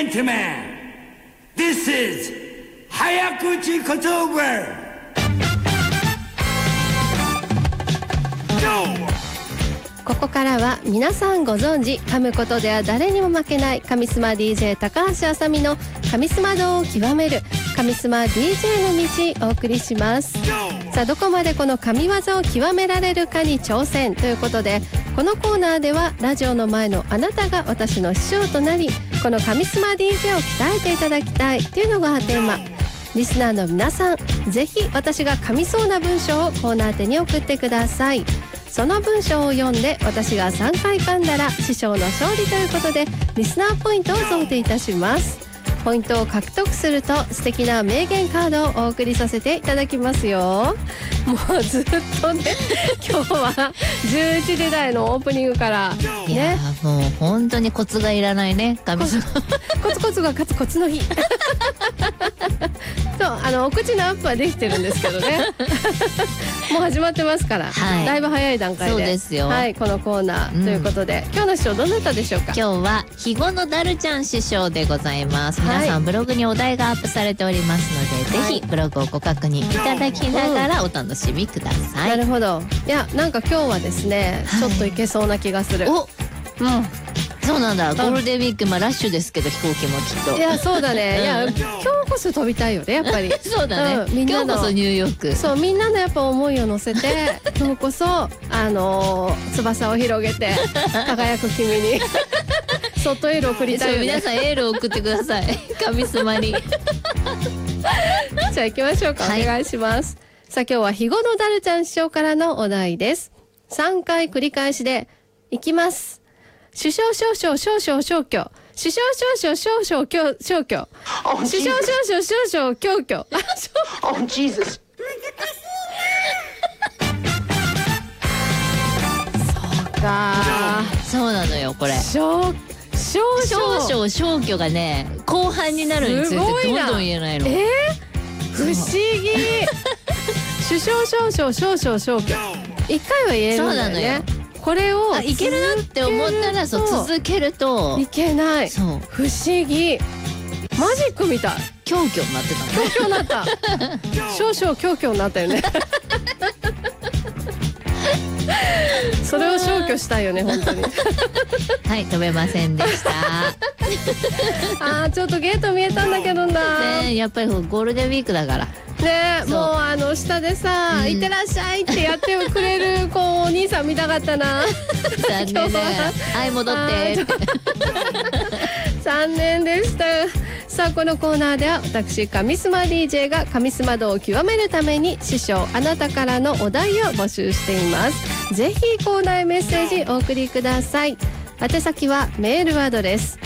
gentlemen, this is 早口言葉。 ここからは皆さんご存知、噛むことでは誰にも負けないカミスマ DJ 高橋あさみのカミスマ道を極めるカミスマ DJ の道をお送りします。さあ、どこまでこの神業を極められるかに挑戦ということで、このコーナーではラジオの前のあなたが私の師匠となり、このカミスマ DJ を鍛えていただきたいというのがテーマ。リスナーの皆さん、ぜひ私が噛みそうな文章をコーナー宛てに送ってください。その文章を読んで私が3回噛んだら師匠の勝利ということで、リスナーポイントを贈呈いたします。ポイントを獲得すると素敵な名言カードをお送りさせていただきますよ。もうずっとね、今日は11時台のオープニングからね、 いやもう本当にコツがいらないね、神様。 コツコツが勝つコツの日。そう、お口のアップはできてるんですけどね。もう始まってますから、 はい、 だいぶ早い段階で。 そうですよ。 はい、このコーナー、ということで、今日の師匠どなたでしょうか。 今日は肥後のダルちゃん師匠でございます。皆さんブログにお題がアップされておりますので、ぜひブログをご確認いただきながらお楽しみください。 なるほど。いや、なんか今日はですね、ちょっといけそうな気がする。 お、そうなんだ。ゴールデンウィーク、ラッシュですけど、飛行機もきっと。 いや、そうだね。いや、今日こそ飛びたいよね、やっぱり。 そうだね。みんなの今日こそニューヨーク。 そう、みんなのやっぱ思いを乗せて、今日こそ翼を広げて輝く君にそっとエールを送りたいよね。 皆さんエールを送ってください。神様に。 じゃあ行きましょうか。お願いします。さあ、今日は肥後のダルちゃん師匠からのお題です。3回繰り返しでいきます。首相少々少々消去。首相少々少々消去。首相少々少々消去。 Oh Jesus。 そうか。 そうなのよ、これ。 少々 消去がね、後半になるにつれてどんどん言えないの。 不思議。首相少々少々消去。一回は言えるんだよね。そうなのよ。これをいけるなって思ったら続けるといけない。 そう、 不思議。マジックみたい。 狂挙になってたの。 狂挙になった。少々狂挙になったよね。それを消去したいよね、本当に。 はい、飛べませんでした。 ちょっとゲート見えたんだけどな。 ね、やっぱりゴールデンウィークだから。 ね、もう下でさ、いってらっしゃいってやってくれるお兄さん見たかったな。 残念ね。はい、戻って。 残念でした。さあ、このコーナーでは私カミスマ DJ がカミスマ道を極めるために師匠あなたからのお題を募集しています。ぜひコーナーへメッセージお送りください。宛先はメールアドレス